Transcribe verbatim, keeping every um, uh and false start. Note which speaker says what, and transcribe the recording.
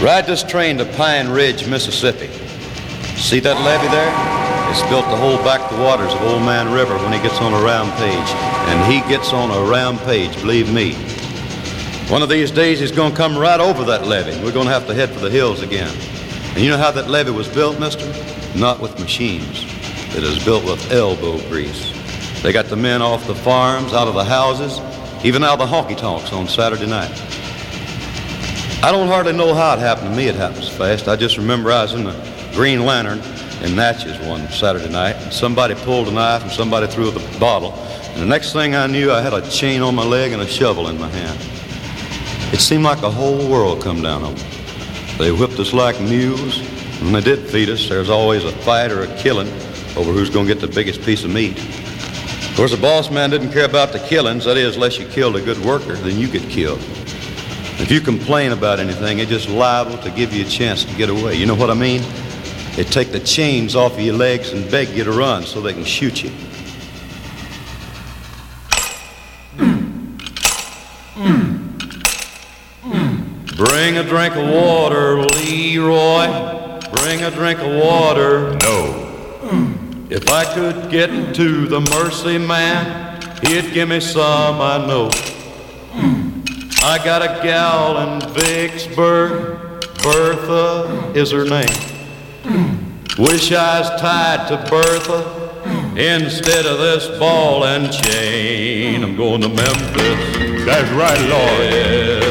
Speaker 1: Ride this train to Pine Ridge, Mississippi. See that levee there? It's built to hold back the waters of Old Man River when he gets on a rampage. And he gets on a rampage, believe me. One of these days he's going to come right over that levee. We're going to have to head for the hills again. And you know how that levee was built, mister? Not with machines. It is built with elbow grease. They got the men off the farms, out of the houses, even out of the honky-tonks on Saturday night. I don't hardly know how it happened to me. It happens fast. I just remember I was in the Green Lantern in Natchez one Saturday night, and somebody pulled a knife and somebody threw the bottle. And the next thing I knew, I had a chain on my leg and a shovel in my hand. It seemed like the whole world come down on me. They whipped us like mules. When they did feed us, there was always a fight or a killing over who's going to get the biggest piece of meat. Of course, the boss man didn't care about the killings. That is, unless you killed a good worker, then you get killed. If you complain about anything, it's just liable to give you a chance to get away. You know what I mean? They take the chains off of your legs and beg you to run so they can shoot you. Bring a drink of water, Leroy. Bring a drink of water.
Speaker 2: No.
Speaker 1: If I could get to the Mercy Man, he'd give me some, I know. I got a gal in Vicksburg, Bertha is her name. Wish I was tied to Bertha instead of this ball and chain. I'm going to Memphis.
Speaker 2: That's right, Lord.
Speaker 1: Yeah.